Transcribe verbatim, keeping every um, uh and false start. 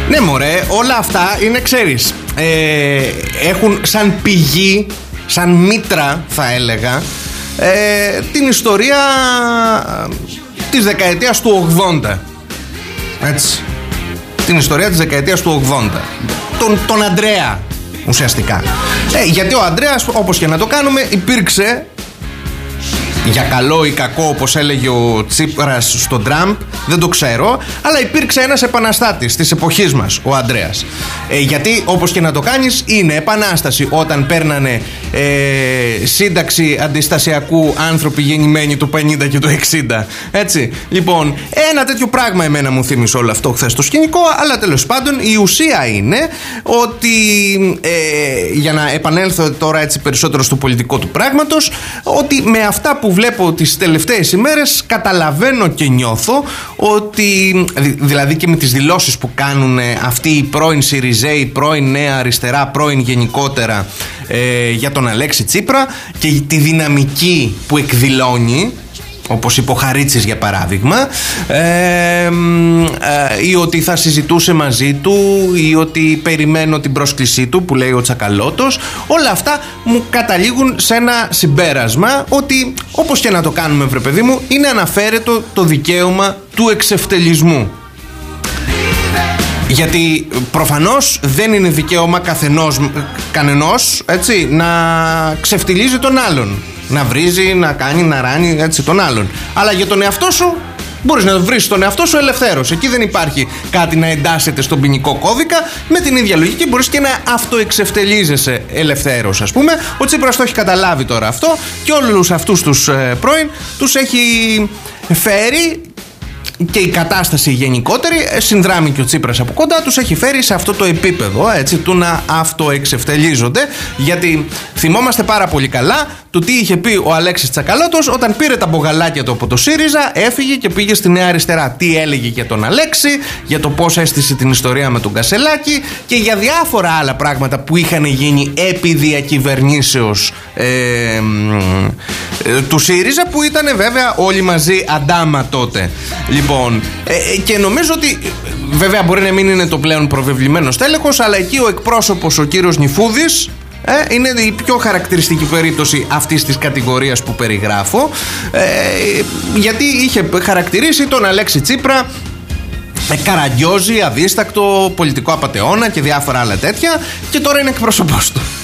Ναι μωρέ, όλα αυτά είναι, ξέρεις, ε, έχουν σαν πηγή, σαν μήτρα θα έλεγα, ε, την ιστορία της δεκαετίας του ογδόντα. Έτσι. Την ιστορία της δεκαετίας του ογδόντα. Τον, τον Αντρέα ουσιαστικά. ε, Γιατί ο Αντρέας, όπως και να το κάνουμε, υπήρξε, για καλό ή κακό όπως έλεγε ο Τσίπρας στον Τραμπ, δεν το ξέρω, αλλά υπήρξε ένας επαναστάτης της εποχής μας, ο Αντρέας. ε, Γιατί όπως και να το κάνεις, είναι επανάσταση όταν παίρνανε ε, σύνταξη αντιστασιακού άνθρωποι γεννημένοι του πενήντα και του εξήντα. Έτσι. Λοιπόν, ένα τέτοιο πράγμα εμένα μου θύμισε όλο αυτό χθες το σκηνικό. Αλλά τέλος πάντων η ουσία είναι ότι ε, για να επανέλθω τώρα έτσι περισσότερο στο πολιτικό του πράγματος, ότι με αυτά που βλέπω τις τελευταίες ημέρες καταλαβαίνω και νιώθω ότι, δηλαδή και με τις δηλώσεις που κάνουν αυτοί οι πρώην Σιριζέοι, πρώην Νέα Αριστερά, πρώην γενικότερα ε, για τον Αλέξη Τσίπρα και τη δυναμική που εκδηλώνει, όπως είπε ο Χαρίτσης για παράδειγμα, ε, ε, ή ότι θα συζητούσε μαζί του, ή ότι περιμένω την πρόσκλησή του που λέει ο Τσακαλώτος. Όλα αυτά μου καταλήγουν σε ένα συμπέρασμα ότι όπως και να το κάνουμε, βρε παιδί μου, είναι αναφέρετο το δικαίωμα του εξευτελισμού. Γιατί προφανώς δεν είναι δικαίωμα καθενός, κανενός, έτσι, να ξεφτιλίζει τον άλλον, να βρίζει, να κάνει, να ράνει, έτσι, τον άλλον. Αλλά για τον εαυτό σου μπορείς να βρεις τον εαυτό σου ελευθέρως. Εκεί δεν υπάρχει κάτι να εντάσσεται στον ποινικό κώδικα. Με την ίδια λογική μπορείς και να αυτοεξευτελίζεσαι ελευθέρως, ας πούμε. Ο Τσίπρας το έχει καταλάβει τώρα αυτό και όλους αυτούς τους ε, πρώην τους έχει φέρει, και η κατάσταση γενικότερη, συνδράμει και ο Τσίπρας από κοντά, τους έχει φέρει σε αυτό το επίπεδο, έτσι, του να αυτοεξευτελίζονται. Γιατί θυμόμαστε πάρα πολύ καλά του τι είχε πει ο Αλέξης Τσακαλώτος όταν πήρε τα μπογαλάκια του από το ΣΥΡΙΖΑ, έφυγε και πήγε στη Νέα Αριστερά. Τι έλεγε για τον Αλέξη, για το πώς έστησε την ιστορία με τον Κασελάκη και για διάφορα άλλα πράγματα που είχαν γίνει επί διακυβερνήσεως ε, ε, του ΣΥΡΙΖΑ, που ήταν βέβαια όλοι μαζί αντάμα τότε. Λοιπόν, ε, και νομίζω ότι βέβαια μπορεί να μην είναι το πλέον προβεβλημένος τέλεχος, αλλά εκεί ο εκπρόσωπος, ο κύριος Νιφούδης, ε, είναι η πιο χαρακτηριστική περίπτωση αυτής της κατηγορίας που περιγράφω, ε, γιατί είχε χαρακτηρίσει τον Αλέξη Τσίπρα ε, καραγκιόζη, αδίστακτο, πολιτικό απατεώνα και διάφορα άλλα τέτοια, και τώρα είναι εκπρόσωπος του.